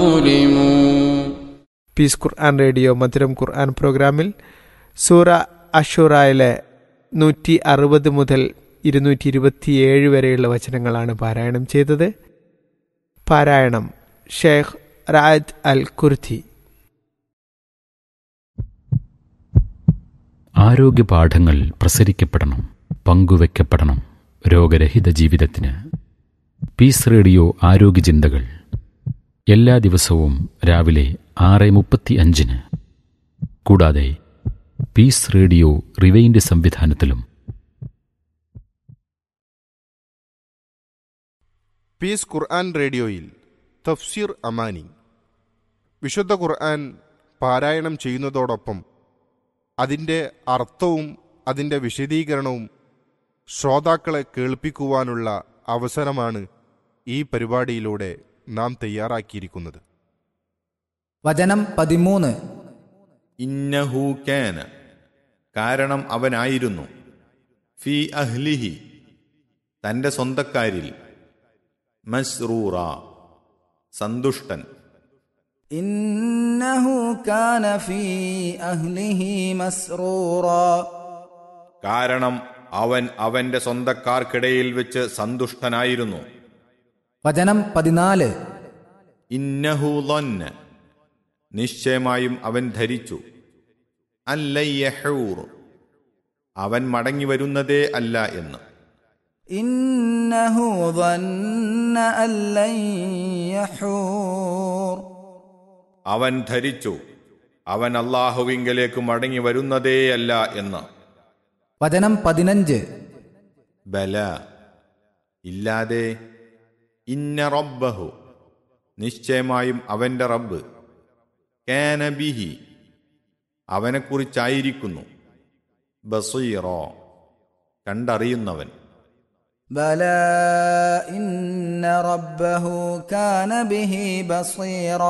Piece ഖുർആൻ radio മധുരം ഖുർആൻ പ്രോഗ്രാമിൽ സൂറ അഷുറായിലെ 160 മുതൽ 227 വരെയുള്ള വചനങ്ങളാണ് പാരായണം ചെയ്തത്. പാരായണം ഷെയ്ഖ് റായത്ത് അൽ കുർത്തി. ആരോഗ്യ പാഠങ്ങൾ പ്രസരിക്കപ്പെടണം, പങ്കുവെക്കപ്പെടണം രോഗരഹിത ജീവിതത്തിന്. പീസ് റേഡിയോ ആരോഗ്യ ചിന്തകൾ എല്ലാ ദിവസവും രാവിലെ 6:35. കൂടാതെ പീസ് റേഡിയോ റിവൈൻഡ് സംവിധാനത്തിലും. പീസ് ഖുർആൻ റേഡിയോയിൽ തഫ്സീർ അമാനി, വിശുദ്ധ ഖുർആൻ പാരായണം ചെയ്യുന്നതോടൊപ്പം അതിൻ്റെ അർത്ഥവും അതിൻ്റെ വിശദീകരണവും ശ്രോതാക്കളെ കേൾപ്പിക്കുവാനുള്ള അവസരമാണ് ഈ പരിപാടിയിലൂടെ നാം തയ്യാറാക്കിയിരിക്കുന്നത്. വചനം 13. ഇന്നഹു കാന, കാരണം അവനായിരുന്നു, ഫി അഹ്ലിഹി, തൻ്റെ സ്വന്തക്കാരിൽ, മസ്റൂറ, സന്തുഷ്ടൻ. ഇന്നഹു കാന ഫീ അഹ്ലിഹി മസ്റൂറ, കാരണം അവൻ അവൻ്റെ സ്വന്തക്കാർക്കിടയിൽ വെച്ച് സന്തുഷ്ടനായിരുന്നു. വചനം 14. ഇന്നഹു ളന്ന, നിശ്ചയമായും അവൻ ധരിച്ചു, അല്ലയ്യഹൂർ, അവൻ മടങ്ങി വരുന്നതേ അല്ല എന്ന്. ഇന്നഹു ظن അൻ ലൻ യഹൂർ, അവൻ ധരിച്ചു അവൻ അല്ലാഹുവിങ്കലേക്ക് മടങ്ങി വരുന്നതേയല്ല എന്ന്. വചനം 15. ബല, ഇല്ലാതെ, ഇന്ന റബ്ബഹു, നിശ്ചയമായും അവൻ്റെ റബ്ബ്, കാന ബിഹി, അവനെക്കുറിച്ചായിരിക്കുന്നു, ബസീറോ, കണ്ടറിയുന്നവൻ. ബല ഇന്ന റബ്ബഹു കാന ബിഹി ബസീറ,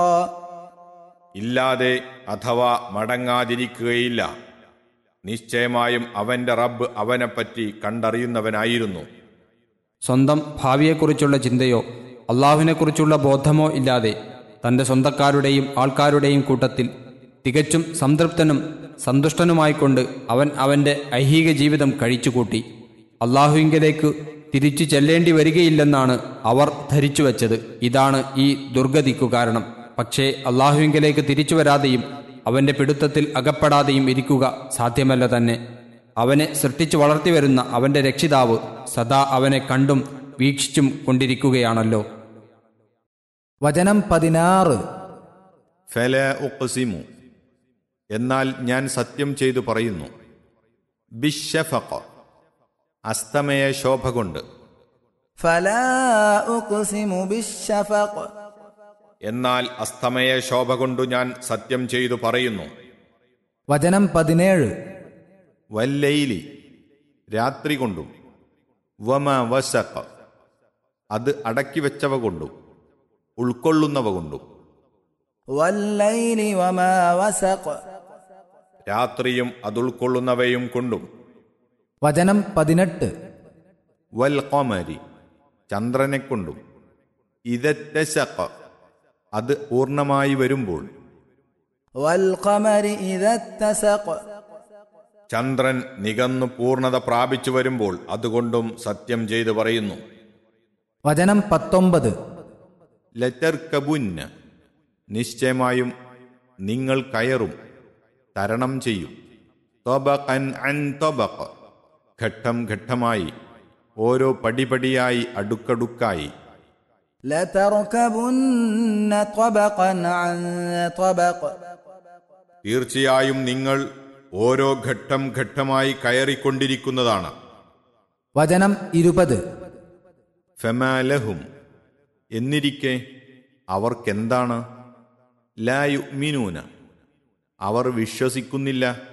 ഇല്ലാതെ അഥവാ മടങ്ങാതിരിക്കുകയില്ല, നിശ്ചയമായും അവൻ്റെ റബ്ബ് അവനെപ്പറ്റി കണ്ടറിയുന്നവനായിരുന്നു. സ്വന്തം ഭാവിയെക്കുറിച്ചുള്ള ചിന്തയോ അള്ളാഹുവിനെക്കുറിച്ചുള്ള ബോധമോ ഇല്ലാതെ തൻ്റെ സ്വന്തക്കാരുടെയും ആൾക്കാരുടെയും കൂട്ടത്തിൽ തികച്ചും സംതൃപ്തനും സന്തുഷ്ടനുമായിക്കൊണ്ട് അവൻ അവൻ്റെ ഐഹിക ജീവിതം കഴിച്ചുകൂട്ടി. അള്ളാഹുവിങ്കലേക്ക് തിരിച്ചു ചെല്ലേണ്ടി വരികയില്ലെന്നാണ് അവർ ധരിച്ചുവെച്ചത്. ഇതാണ് ഈ ദുർഗതിക്കു കാരണം. പക്ഷേ അള്ളാഹുവിങ്കലേക്ക് തിരിച്ചു വരാതെയും അവൻ്റെ പിടുത്തത്തിൽ അകപ്പെടാതെയും ഇരിക്കുക സാധ്യമല്ല തന്നെ. അവനെ സൃഷ്ടിച്ചു വളർത്തിവരുന്ന അവൻ്റെ രക്ഷിതാവ് സദാ അവനെ കണ്ടും വീക്ഷിച്ചും കൊണ്ടിരിക്കുകയാണല്ലോ. വചനം 16. ഫല ഉഖ്സിമു, എന്നാൽ ഞാൻ സത്യം ചെയ്തു പറയുന്നു, ബിശ്ശഫഖ, അസ്തമയ ശോഭ കൊണ്ട്. ഫലാ ഉഖ്സിമു ബിശ്ശഫഖ, എന്നാൽ അസ്തമയ ശോഭ കൊണ്ടു ഞാൻ സത്യം ചെയ്തു പറയുന്നു. വചനം 17. വല്ലൈലി, രാത്രി കൊണ്ടും, വമ വസഖ, അത് അടക്കിവെച്ചവ കൊണ്ടും ഉൾക്കൊള്ളുന്നവ കൊണ്ടും. വല്ലൈലി വമാ വസഖ, രാത്രിയും അതുൾക്കൊള്ളുന്നവയും കൊണ്ടും. വചനം 18. വൽ ഖമരി, ചന്ദ്രനെക്കൊണ്ടും. ഇദത്തസഖ, അത് പൂർണ്ണമായി വരുമ്പോൾ. വൽ ഖമരി ഇദത്തസഖ, ചന്ദ്രൻ നികന്നു പൂർണ്ണത പ്രാപിച്ചു വരുമ്പോൾ അതുകൊണ്ടും സത്യം ചെയ്തു പറയുന്നു. വചനം 19. ലതർകബുന്ന, നിശ്ചയമായും നിങ്ങൾ കയറും, തരണം ചെയ്യും. തബഖൻ അൻ തബഖ, ഘട്ടം ഘട്ടമായി, ഓരോ പടിപടിയായി, അടുക്കടുക്കായി. ലതർകബുന്ന തബഖൻ അൻ തബഖ, തീർച്ചയായും നിങ്ങൾ ഓരോ ഘട്ടം ഘട്ടമായി കയറിക്കൊണ്ടിരിക്കുന്നതാണ്. വചനം 20. ഫമാലഹും, എന്നിരിക്കെ അവർക്കെന്താണ്, ലാ യുഅ്മിനൂന, അവർ വിശ്വസിക്കുന്നില്ല.